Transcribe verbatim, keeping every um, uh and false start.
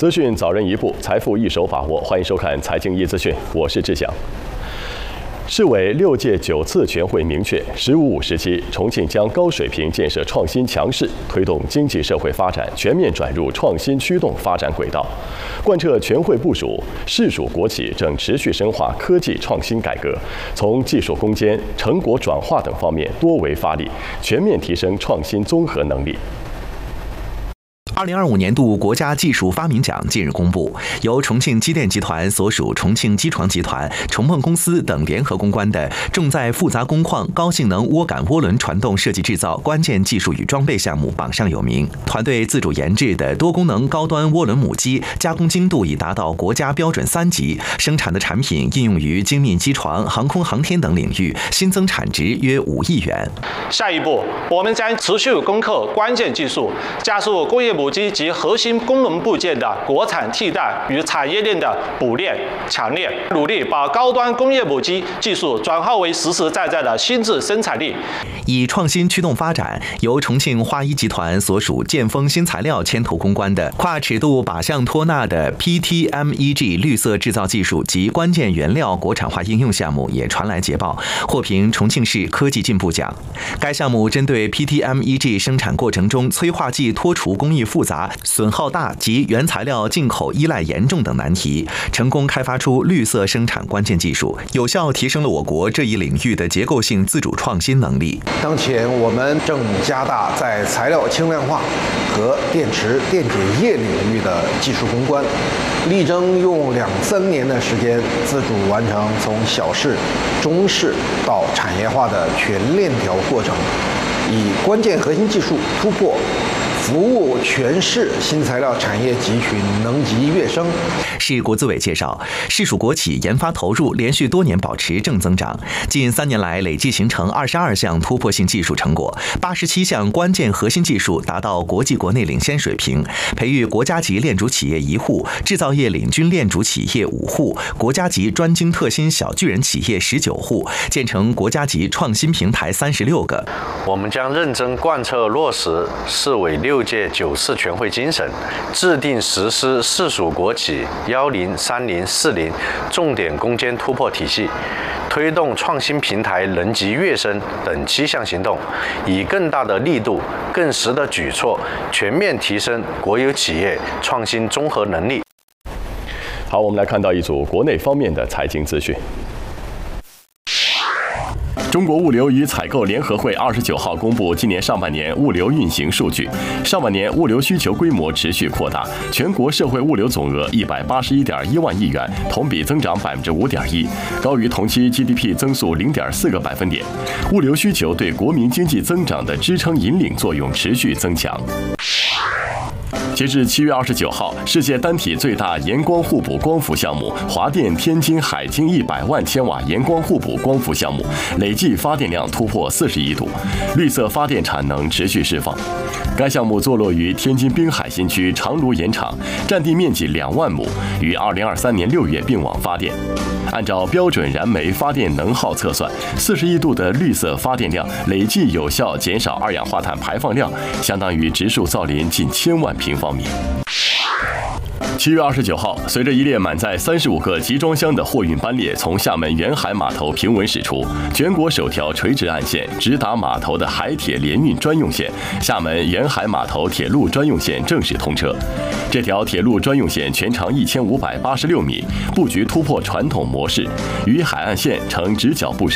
资讯早人一步，财富一手把握。欢迎收看《财经一资讯》，我是志祥。市委六届九次全会明确，“十五五”时期，重庆将高水平建设创新强市，推动经济社会发展全面转入创新驱动发展轨道。贯彻全会部署，市属国企正持续深化科技创新改革，从技术攻坚、成果转化等方面多维发力，全面提升创新综合能力。 二零二五年度国家技术发明奖近日公布，由重庆机电集团所属重庆机床集团、重梦公司等联合攻关的重在复杂工况高性能涡杆涡轮传动设计制造关键技术与装备项目榜上有名。团队自主研制的多功能高端涡轮母机，加工精度已达到国家标准三级，生产的产品应用于精密机床、航空航天等领域，新增产值约五亿元。 下一步，我们将持续攻克关键技术，加速工业母机及核心功能部件的国产替代与产业链的补链强链，努力把高端工业母机技术转化为实实在在的新质生产力。 以创新驱动发展，由重庆花一集团所属建丰新材料牵头攻关的跨尺度靶向托纳的 P T M E G 绿色制造技术及关键原料国产化应用项目也传来捷报，获评重庆市科技进步奖。该项目针对 P T M E G 生产过程中催化剂脱除工艺复杂、损耗大及原材料进口依赖严重等难题，成功开发出绿色生产关键技术，有效提升了我国这一领域的结构性自主创新能力。 当前我们正加大在材料轻量化和电池电解液领域的技术攻关，力争用两三年的时间自主完成从小试、中试到产业化的全链条过程，以关键核心技术突破，服务全市新材料产业集群能级跃升。 市国资委介绍，市属国企研发投入连续多年保持正增长，近三年来累计形成二十二项突破性技术成果，八十七项关键核心技术达到国际国内领先水平，培育国家级链主企业一户，制造业领军链主企业五户，国家级专精特新小巨人企业十九户，建成国家级创新平台三十六个。 我们将认真贯彻落实市委六届九次全会精神，制定实施市属国企幺零、三零、四零重点攻坚突破体系，推动创新平台能级跃升等七项行动，以更大的力度、更实的举措，全面提升国有企业创新综合能力。 好，我们来看到一组国内方面的财经资讯。中国物流与采购联合会二十九号公布今年上半年物流运行数据。上半年物流需求规模持续扩大，全国社会物流总额一百八十一点一万亿元，同比增长百分之五点一，高于同期 G D P 增速零点四个百分点。物流需求对国民经济增长的支撑引领作用持续增强。截至七月二十九号，世界单体最大盐光互补光伏项目华电天津海晶一百万千瓦盐光互补光伏项目累计发电量突破四十亿度，绿色发电产能持续释放。该项目坐落于天津滨海新区长芦盐场，占地面积两万亩，于二零二三年六月并网发电。按照标准燃煤发电能耗测算，四十亿度的绿色发电量累计有效减少二氧化碳排放量，相当于植树造林近千万平方米。七月二十九号，随着一列满载三十五个集装箱的货运班列从厦门沿海码头平稳驶出，全国首条垂直岸线直达码头的海铁联运专用线——厦门沿海码头铁路专用线正式通车。这条铁路专用线全长一千五百八十六米，布局突破传统模式，与海岸线呈直角布。